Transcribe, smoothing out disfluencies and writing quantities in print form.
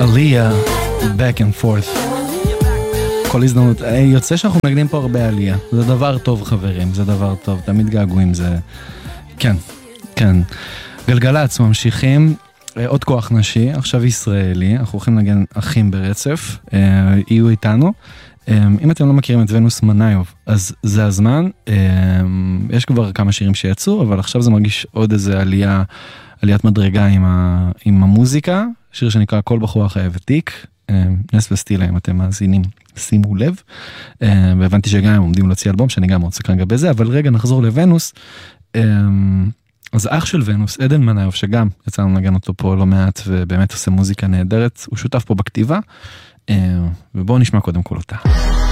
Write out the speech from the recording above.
עלייה, back and forth. כל הזדמנות, יוצא שאנחנו מנגנים פה הרבה עלייה. זה דבר טוב חברים, זה דבר טוב, תמיד געגועים זה... כן, כן. גלגלצ ממשיכים, עוד כוח נשי, עכשיו ישראלי, אנחנו הולכים לנגן אחים ברצף, יהיו איתנו. אם אתם לא מכירים את ונוס מנאיוב, אז זה הזמן, יש כבר כמה שירים שיצאו, אבל עכשיו זה מרגיש עוד איזה עליית מדרגה עם המוזיקה, שיר שנקרא כל בחורה חייבת תיק, נס וסטילה אם אתם מאזינים, שימו לב, והבנתי שגם הם עומדים להוציא אלבום, שאני גם רוצה כאן לגבי זה, אבל רגע נחזור לוונוס, אז אח של ונוס, עדן מנאיוב, שגם יצאנו לנגן אותו פה לא מעט, ובאמת עושה מוזיקה נהדרת, הוא שותף פה בכתיבה, ובואו נשמע קודם כל אותה.